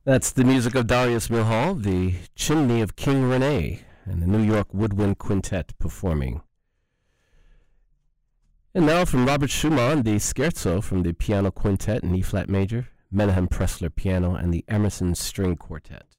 That's the music of Darius Milhaud, the Chimney of King Rene, and the New York Woodwind Quintet performing. And now from Robert Schumann, the Scherzo from the Piano Quintet in E-flat major, Menahem Pressler piano, and the Emerson String Quartet.